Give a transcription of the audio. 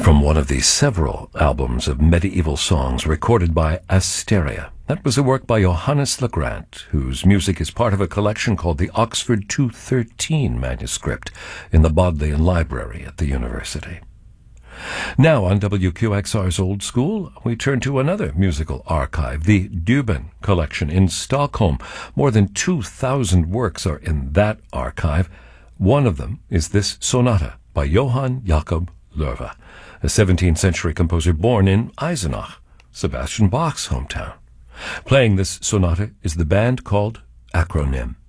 from one of the several albums of medieval songs recorded by Asteria. That was a work by Johannes Legrand, whose music is part of a collection called the Oxford 213 manuscript in the Bodleian Library at the university. Now on WQXR's Old School, we turn to another musical archive, the Döben collection in Stockholm. More than 2,000 works are in that archive. One of them is this sonata by Johann Jakob Löwe, a 17th century composer born in Eisenach, Sebastian Bach's hometown. Playing this sonata is the band called Acronym.